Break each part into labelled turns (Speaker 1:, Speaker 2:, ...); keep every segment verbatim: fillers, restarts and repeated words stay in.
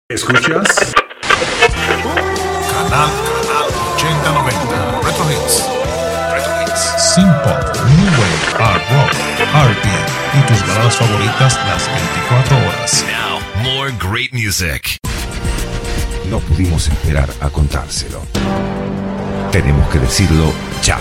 Speaker 1: ¿Escuchas?
Speaker 2: Canal, canal ochenta noventa. Retro Hits. Retro Hits.
Speaker 3: Synth-pop, New Wave, Art Rock, R and B y tus baladas favoritas las veinticuatro horas.
Speaker 2: Now, more great music.
Speaker 4: No pudimos esperar a contárselo. Tenemos que decirlo ya.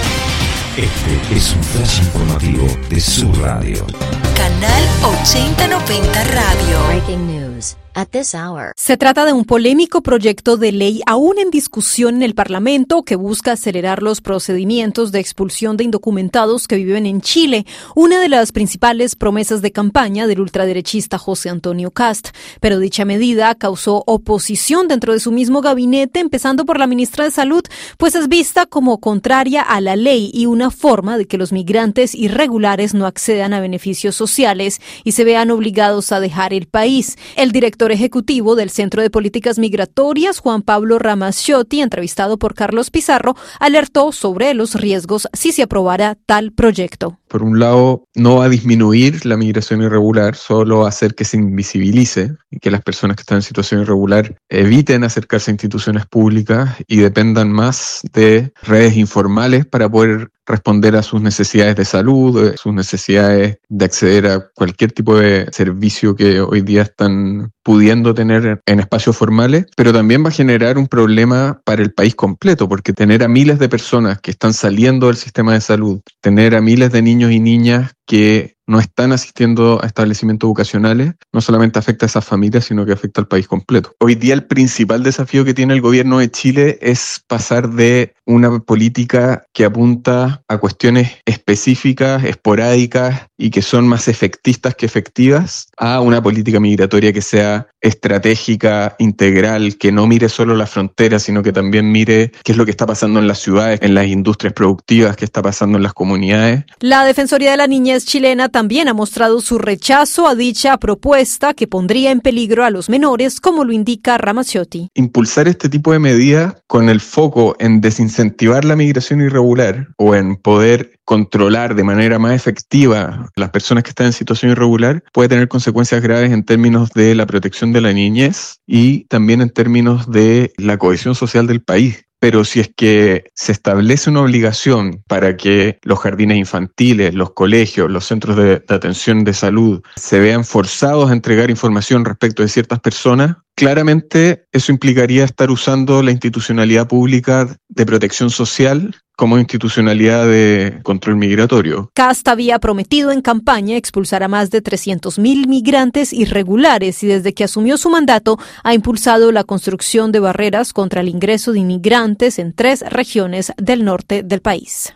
Speaker 4: Este es un flash informativo de su radio.
Speaker 5: Canal ochenta noventa Radio.
Speaker 6: Breaking news. At this hour.
Speaker 7: Se trata de un polémico proyecto de ley aún en discusión en el Parlamento que busca acelerar los procedimientos de expulsión de indocumentados que viven en Chile, una de las principales promesas de campaña del ultraderechista José Antonio Kast. Pero dicha medida causó oposición dentro de su mismo gabinete, empezando por la ministra de Salud, pues es vista como contraria a la ley y una forma de que los migrantes irregulares no accedan a beneficios sociales y se vean obligados a dejar el país. El director ejecutivo del Centro de Políticas Migratorias, Juan Pablo Ramaciotti, entrevistado por Carlos Pizarro, alertó sobre los riesgos si se aprobara tal proyecto.
Speaker 8: Por un lado, no va a disminuir la migración irregular, solo va a hacer que se invisibilice y que las personas que están en situación irregular eviten acercarse a instituciones públicas y dependan más de redes informales para poder responder a sus necesidades de salud, sus necesidades de acceder a cualquier tipo de servicio que hoy día están pudiendo tener en espacios formales, pero también va a generar un problema para el país completo, porque tener a miles de personas que están saliendo del sistema de salud, tener a miles de niños y niñas que no están asistiendo a establecimientos educacionales, no solamente afecta a esas familias, sino que afecta al país completo. Hoy día el principal desafío que tiene el gobierno de Chile es pasar de una política que apunta a cuestiones específicas, esporádicas y que son más efectistas que efectivas, a una política migratoria que sea estratégica, integral, que no mire solo la frontera, sino que también mire qué es lo que está pasando en las ciudades, en las industrias productivas, qué está pasando en las comunidades.
Speaker 7: La Defensoría de la Niñez chilena también ha mostrado su rechazo a dicha propuesta que pondría en peligro a los menores, como lo indica Ramaciotti.
Speaker 8: Impulsar este tipo de medidas con el foco en desincentivar la migración irregular o en poder controlar de manera más efectiva las personas que están en situación irregular puede tener consecuencias graves en términos de la protección de la niñez y también en términos de la cohesión social del país. Pero si es que se establece una obligación para que los jardines infantiles, los colegios, los centros de, de atención de salud se vean forzados a entregar información respecto de ciertas personas, claramente eso implicaría estar usando la institucionalidad pública de protección social como institucionalidad de control migratorio.
Speaker 7: Kast había prometido en campaña expulsar a más de trescientos mil migrantes irregulares y desde que asumió su mandato ha impulsado la construcción de barreras contra el ingreso de inmigrantes en tres regiones del norte del país.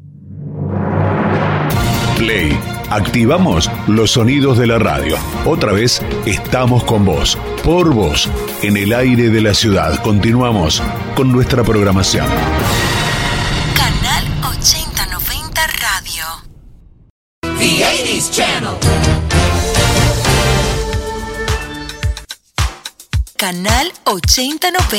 Speaker 2: Play. Activamos los sonidos de la radio. Otra vez estamos con vos, por vos, en el aire de la ciudad. Continuamos con nuestra programación.
Speaker 5: Canal ochenta noventa Radio.
Speaker 9: The ochenta Channel.
Speaker 5: Canal ochenta noventa.